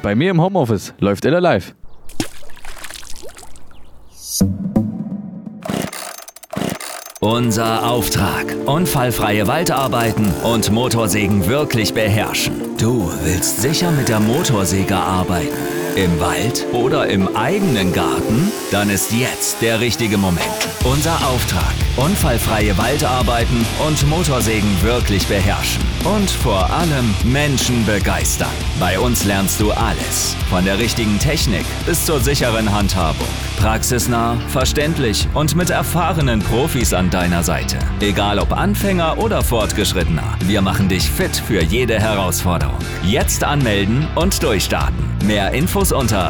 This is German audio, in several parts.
Bei mir im Homeoffice läuft Iller Live. Unser Auftrag: unfallfreie Waldarbeiten und Motorsägen wirklich beherrschen. Du willst sicher mit der Motorsäge arbeiten? Im Wald oder im eigenen Garten? Dann ist jetzt der richtige Moment. Unser Auftrag: unfallfreie Waldarbeiten und Motorsägen wirklich beherrschen. Und vor allem Menschen begeistern. Bei uns lernst du alles. Von der richtigen Technik bis zur sicheren Handhabung. Praxisnah, verständlich und mit erfahrenen Profis an deiner Seite. Egal ob Anfänger oder Fortgeschrittener, wir machen dich fit für jede Herausforderung. Jetzt anmelden und durchstarten. Mehr Infos unter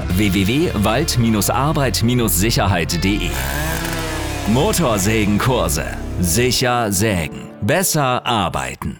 www.wald-arbeit-sicherheit.de. Motorsägenkurse. Sicher sägen. Besser arbeiten.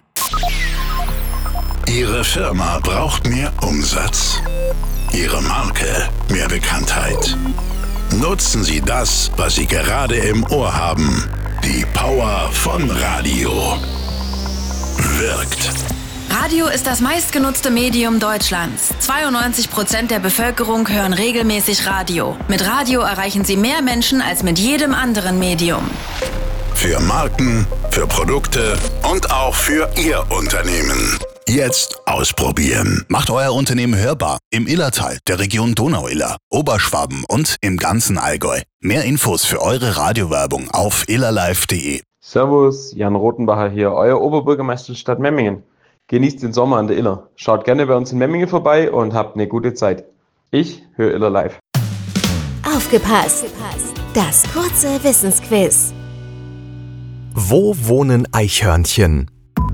Ihre Firma braucht mehr Umsatz. Ihre Marke mehr Bekanntheit. Nutzen Sie das, was Sie gerade im Ohr haben. Die Power von Radio. Wirkt. Radio ist das meistgenutzte Medium Deutschlands. 92% der Bevölkerung hören regelmäßig Radio. Mit Radio erreichen Sie mehr Menschen als mit jedem anderen Medium. Für Marken, für Produkte und auch für Ihr Unternehmen. Jetzt ausprobieren. Macht euer Unternehmen hörbar im Illertal, der Region Donau-Iller, Oberschwaben und im ganzen Allgäu. Mehr Infos für eure Radiowerbung auf illerlive.de. Servus, Jan Rotenbacher hier, euer Oberbürgermeister der Stadt Memmingen. Genießt den Sommer an der Iller. Schaut gerne bei uns in Memmingen vorbei und habt eine gute Zeit. Ich höre Iller live. Aufgepasst! Das kurze Wissensquiz. Wo wohnen Eichhörnchen?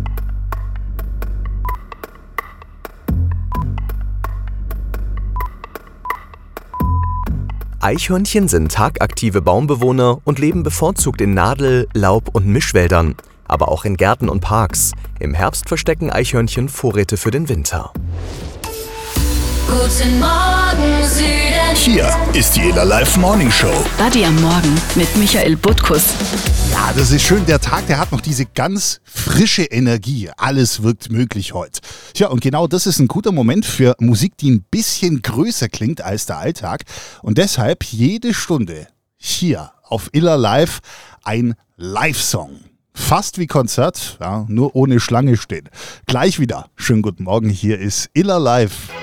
Eichhörnchen sind tagaktive Baumbewohner und leben bevorzugt in Nadel-, Laub- und Mischwäldern, aber auch in Gärten und Parks. Im Herbst verstecken Eichhörnchen Vorräte für den Winter. Guten Morgen, Süden. Hier ist die Iller Live Morning Show. Buddy am Morgen mit Michael Butkus. Ja, das ist schön. Der Tag, der hat noch diese ganz frische Energie. Alles wirkt möglich heute. Tja, und genau das ist ein guter Moment für Musik, die ein bisschen größer klingt als der Alltag. Und deshalb jede Stunde hier auf Iller Live ein Live-Song. Fast wie Konzert, ja, nur ohne Schlange stehen. Gleich wieder. Schönen guten Morgen, hier ist Iller Live.